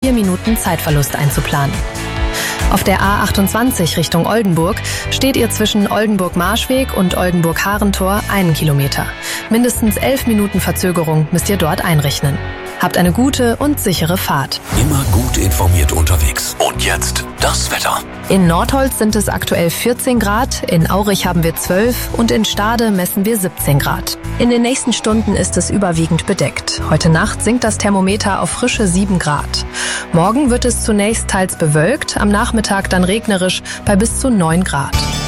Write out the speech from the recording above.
4 Minuten Zeitverlust einzuplanen. Auf der A28 Richtung Oldenburg steht ihr zwischen Oldenburg-Marschweg und Oldenburg-Harentor 1 Kilometer. Mindestens 11 Minuten Verzögerung müsst ihr dort einrechnen. Habt eine gute und sichere Fahrt. Immer gut informiert unterwegs. Und jetzt das Wetter. In Nordholz sind es aktuell 14 Grad, in Aurich haben wir 12 und in Stade messen wir 17 Grad. In den nächsten Stunden ist es überwiegend bedeckt. Heute Nacht sinkt das Thermometer auf frische 7 Grad. Morgen wird es zunächst teils bewölkt, am Nachmittag dann regnerisch bei bis zu 9 Grad.